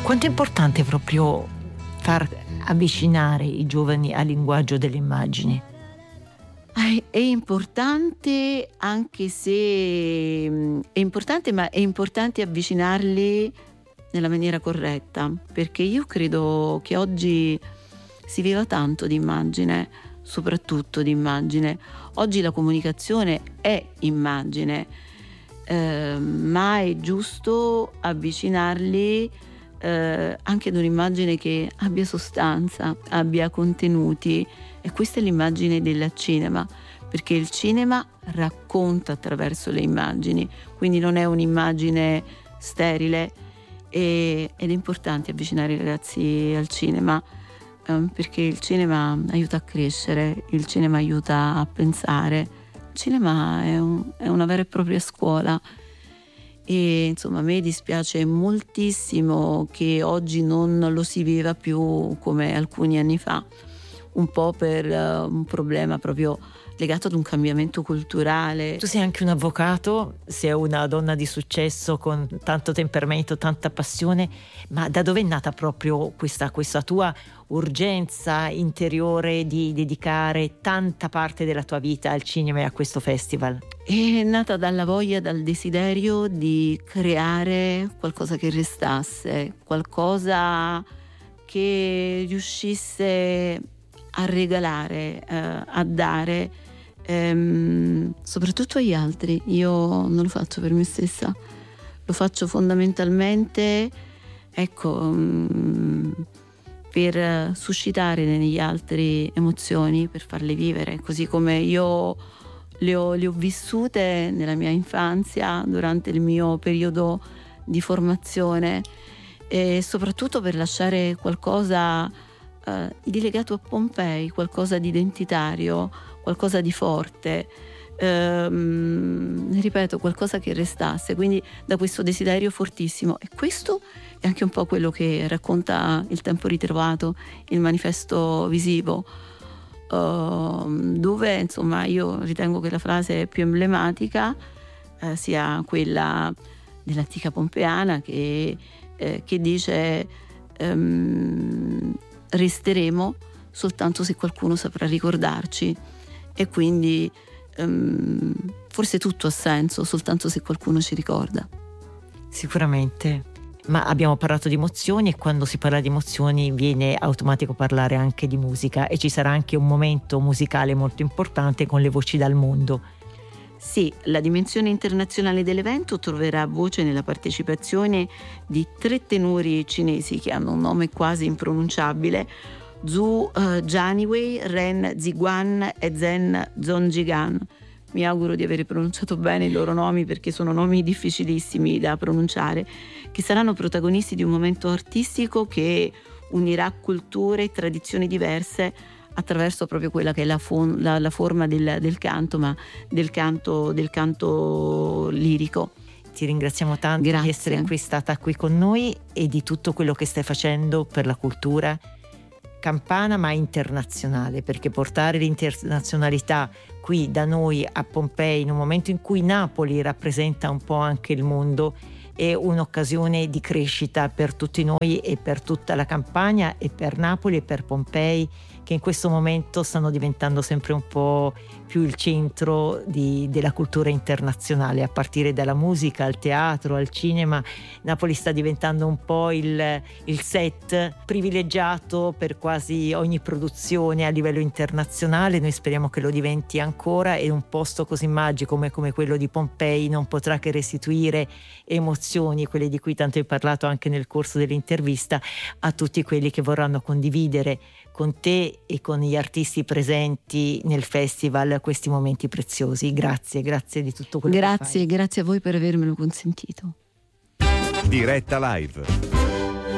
Quanto è importante proprio far avvicinare i giovani al linguaggio delle immagini? È importante, anche se è importante, ma è importante avvicinarli nella maniera corretta, perché io credo che oggi si viva tanto di immagine, soprattutto di immagine. Oggi la comunicazione è immagine, ma è giusto avvicinarli anche ad un'immagine che abbia sostanza, abbia contenuti, e questa è l'immagine del cinema, perché il cinema racconta attraverso le immagini, quindi non è un'immagine sterile, ed è importante avvicinare i ragazzi al cinema, perché il cinema aiuta a crescere, il cinema aiuta a pensare, il cinema è una vera e propria scuola. E insomma, a me dispiace moltissimo che oggi non lo si viva più come alcuni anni fa, un po' per un problema proprio legato ad un cambiamento culturale. Tu sei anche un avvocato, sei una donna di successo con tanto temperamento, tanta passione, ma da dove è nata proprio questa tua urgenza interiore di dedicare tanta parte della tua vita al cinema e a questo festival? È nata dalla voglia, dal desiderio di creare qualcosa che restasse, qualcosa che riuscisse a regalare, a dare, soprattutto agli altri. Io non lo faccio per me stessa, lo faccio fondamentalmente, per suscitare negli altri emozioni, per farle vivere, così come io le ho vissute nella mia infanzia, durante il mio periodo di formazione, e soprattutto per lasciare qualcosa di legato a Pompei, qualcosa di identitario, qualcosa di forte, ripeto, qualcosa che restasse, quindi da questo desiderio fortissimo. E questo è anche un po' quello che racconta Il tempo ritrovato, il manifesto visivo, dove insomma io ritengo che la frase più emblematica sia quella dell'antica pompeana che dice resteremo soltanto se qualcuno saprà ricordarci, e quindi forse tutto ha senso soltanto se qualcuno ci ricorda. Sicuramente, ma abbiamo parlato di emozioni, e quando si parla di emozioni viene automatico parlare anche di musica, e ci sarà anche un momento musicale molto importante con le voci dal mondo. Sì, la dimensione internazionale dell'evento troverà voce nella partecipazione di 3 tenori cinesi che hanno un nome quasi impronunciabile: Zhu Jianwei, Ren Ziguan e Zhen Zhongjigan. Mi auguro di aver pronunciato bene i loro nomi, perché sono nomi difficilissimi da pronunciare, che saranno protagonisti di un momento artistico che unirà culture e tradizioni diverse attraverso proprio quella che è la forma del canto, ma del canto lirico. Ti ringraziamo tanto. Grazie. Di essere stata qui con noi e di tutto quello che stai facendo per la cultura campana ma internazionale, perché portare l'internazionalità qui da noi a Pompei, in un momento in cui Napoli rappresenta un po' anche il mondo, è un'occasione di crescita per tutti noi e per tutta la Campania, e per Napoli e per Pompei, che in questo momento stanno diventando sempre un po' più il centro della cultura internazionale, a partire dalla musica, al teatro, al cinema. Napoli sta diventando un po' il set privilegiato per quasi ogni produzione a livello internazionale. Noi speriamo che lo diventi ancora, e un posto così magico come quello di Pompei non potrà che restituire emozioni, quelle di cui tanto hai parlato anche nel corso dell'intervista, a tutti quelli che vorranno condividere con te e con gli artisti presenti nel festival questi momenti preziosi. Grazie di tutto quello che fai. Grazie a voi per avermelo consentito. Diretta Live.